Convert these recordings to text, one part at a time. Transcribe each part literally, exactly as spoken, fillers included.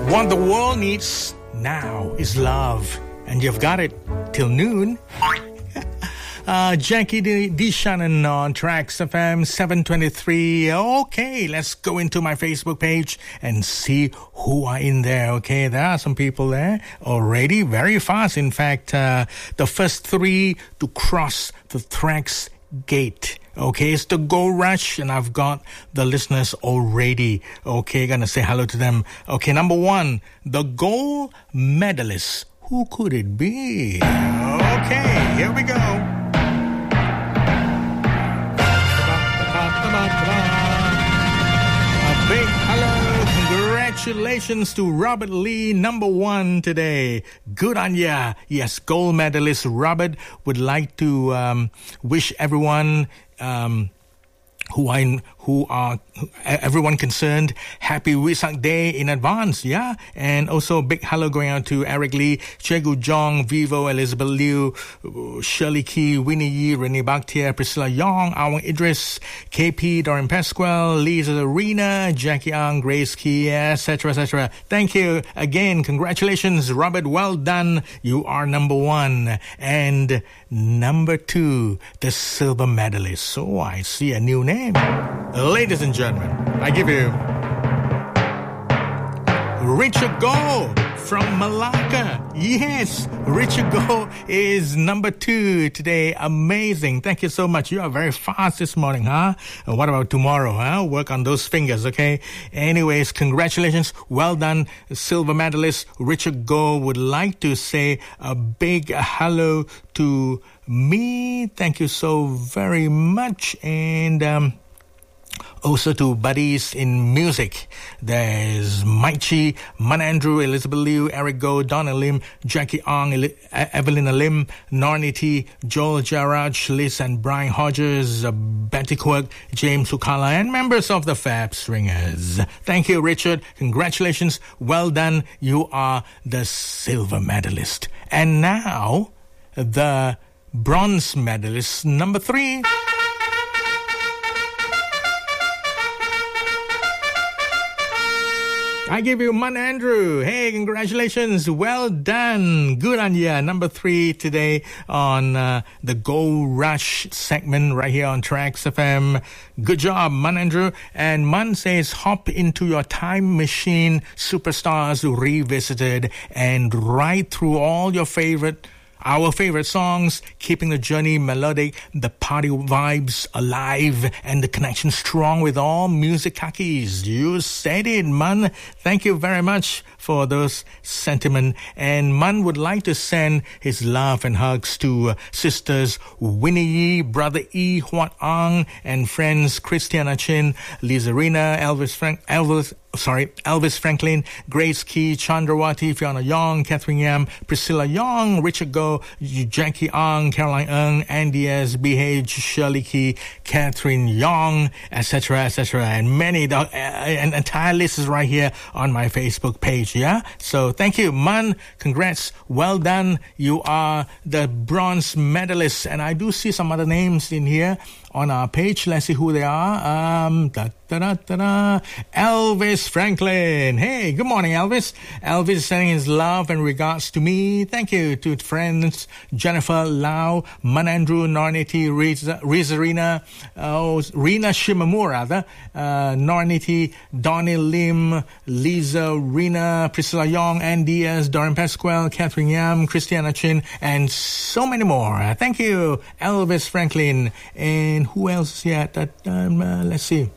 What the world needs now is love, and you've got it till noon. Uh, Jackie D. D. Shannon on Tracks F M seven twenty-three. Okay, let's go into my Facebook page and see who are in there. Okay, there are some people there already, very fast. In fact, uh, the first three to cross the Tracks gate. Okay, it's the Go Rush, and I've got the listeners already. Okay, gonna say hello to them. Okay, number one, the gold medalist. Who could it be? Okay, here we go. A big hello, congratulations to Robert Lee, number one today. Good on ya. Yes, gold medalist Robert would like to um, wish everyone um, who are in, who are everyone concerned happy Wesak Day in advance, yeah. And also big hello going out to Eric Lee, Chegu Jong, Vivo, Elizabeth Liu, Shirley Key, Winnie Yi, Renee Bakhtiar, Priscilla Yong, Awang Idris, K P, Dorin Pasquale, Lisa Arena, Jackie Ang, Grace Key, etc, etc. Thank you again. Congratulations, Robert. Well done. You are number one. And number two, the silver medalist. So I see a new name. Ladies and gentlemen, I give you Richard Go from Malacca. Yes, Richard Go is number two today. Amazing. Thank you so much. You are very fast this morning, huh? What about tomorrow, huh? Work on those fingers, okay? Anyways, congratulations. Well done, silver medalist Richard Go. Would like to say a big hello to me. Thank you so very much. And, um, also to buddies in music. There's Mike Chi, Man Andrew, Elizabeth Liu, Eric Go, Donna Lim, Jackie Ong, Ele- Evelyn Lim, Nornie T, Joel Jarraj, Liz and Brian Hodges, uh, Betty Quirk, James Ukala, and members of the Fab Stringers. Thank you, Richard. Congratulations. Well done. You are the silver medalist. And now, the bronze medalist, number three. I give you Man Andrew. Hey, congratulations. Well done. Good on ya. Number three today on uh, the Go Rush segment right here on Tracks F M. Good job, Man Andrew. And Man says, hop into your time machine, Superstars Revisited, and ride through all your favorite Our favorite songs, keeping the journey melodic, the party vibes alive, and the connection strong with all music khakis. You said it, Man. Thank you very much for those sentiments. And Man would like to send his love and hugs to uh, sisters Winnie Yi, brother E. Huat Ang, and friends Christiana Chin, Lisa Rina, Elvis Frank, Elvis, sorry, Elvis Franklin, Grace Key, Chandrawati, Fiona Yong, Catherine Yam, Priscilla Yong, Richard Go, Jackie Ang, Caroline Ng, Andy S, B H, Shirley Key, Catherine Yong, et cetera, et cetera, and many. The, uh, an entire list is right here on my Facebook page. Yeah, so thank you, Man. Congrats. Well done. You are the bronze medalist, and I do see some other names in here on our page. Let's see who they are. Um, da, da, da, da, da. Elvis Franklin. Hey, good morning, Elvis. Elvis is sending his love and regards to me. Thank you to friends Jennifer Lau, Man Andrew, Norniti, Riza, Riza Rina, oh, Rina Shimamura, rather, uh, Norniti, Donnie Lim, Lisa Rina, Priscilla Yong, Ann Diaz, Dorin Pasquale, Catherine Yam, Christiana Chin, and so many more. Thank you, Elvis Franklin. And who else yet? That um, uh, let's see.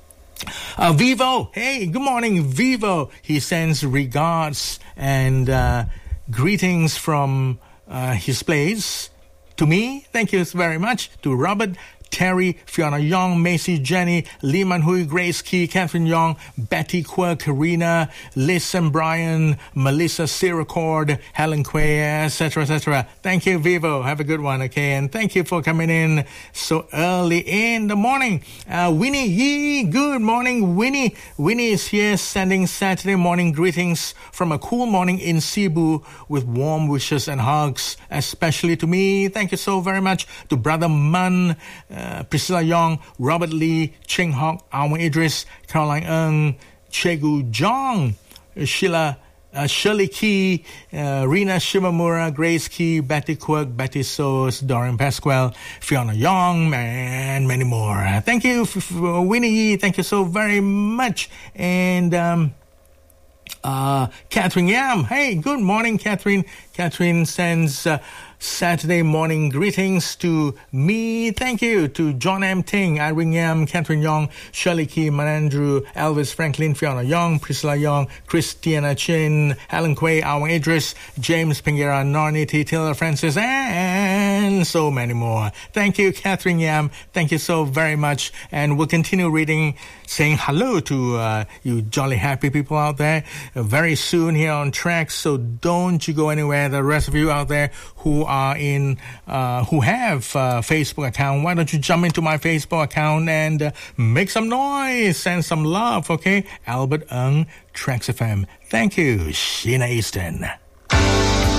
Uh, Vivo. Hey, good morning, Vivo. He sends regards and uh, greetings from uh, his place to me. Thank you very much. To Robert, Terry, Fiona Young, Macy, Jenny, Lee Man Hui, Grace Key, Catherine Young, Betty Quirk, Karina, Liz and Brian, Melissa Siracord, Helen Quay, et cetera, et cetera. Thank you, Vivo. Have a good one, okay? And thank you for coming in so early in the morning. Uh, Winnie Yee, good morning, Winnie. Winnie is here sending Saturday morning greetings from a cool morning in Cebu with warm wishes and hugs, especially to me. Thank you so very much. To Brother Man, Uh, Priscilla Yong, Robert Lee, Ching Hock, Awang Idris, Caroline Ng, Chegu Jong, Sheila Uh, Shirley Key, uh, Rina Shimamura, Grace Key, Betty Quirk, Betty Soos, Dorian Pasquale, Fiona Young, and many more. Uh, thank you, f- f- Winnie Yee. Thank you so very much. And um, uh, Catherine Yam. Hey, good morning, Catherine. Catherine sends uh, Saturday morning greetings to me. Thank you to John M. Ting, Irene Yam, Catherine Young, Shirley Key, Manandrew, Elvis Franklin, Fiona Young, Priscilla Young, Christiana Chin, Helen Quay, Awang Idris, James Pingira, Norniti, Taylor Francis, and so many more. Thank you, Catherine Yam. Thank you so very much. And we'll continue reading, saying hello to uh, you jolly happy people out there uh, very soon here on Track. So don't you go anywhere. The rest of you out there who are in, uh, who have uh, Facebook account, why don't you jump into my Facebook account and uh, make some noise, send some love, okay? Albert Ng, Trax F M. Thank you, Sheena Easton.